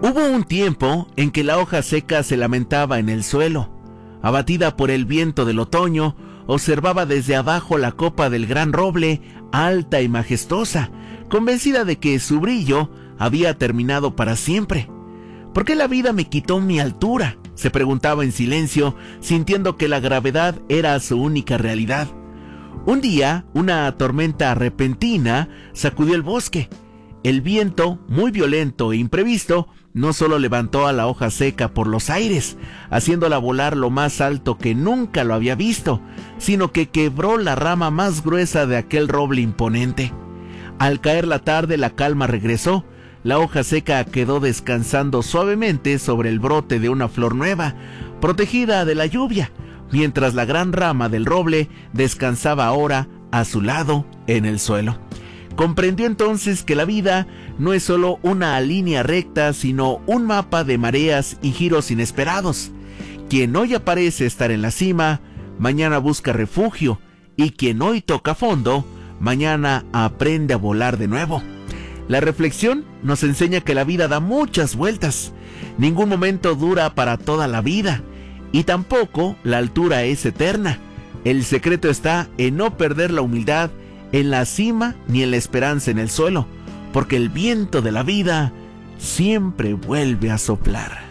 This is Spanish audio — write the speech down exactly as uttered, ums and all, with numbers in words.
Hubo un tiempo en que la hoja seca se lamentaba en el suelo. Abatida por el viento del otoño, observaba desde abajo la copa del gran roble, alta y majestuosa, convencida de que su brillo había terminado para siempre. ¿Por qué la vida me quitó mi altura?, se preguntaba en silencio, sintiendo que la gravedad era su única realidad. Un día, una tormenta repentina sacudió el bosque. El viento, muy violento e imprevisto, no solo levantó a la hoja seca por los aires, haciéndola volar lo más alto que nunca lo había visto, sino que quebró la rama más gruesa de aquel roble imponente. Al caer la tarde, la calma regresó. La hoja seca quedó descansando suavemente sobre el brote de una flor nueva, protegida de la lluvia, mientras la gran rama del roble descansaba ahora a su lado en el suelo. Comprendió entonces que la vida no es solo una línea recta, sino un mapa de mareas y giros inesperados. Quien hoy aparece estar en la cima, mañana busca refugio, y quien hoy toca fondo, mañana aprende a volar de nuevo. La reflexión nos enseña que la vida da muchas vueltas. Ningún momento dura para toda la vida, y tampoco la altura es eterna. El secreto está en no perder la humildad en la cima ni en la esperanza en el suelo, porque el viento de la vida siempre vuelve a soplar.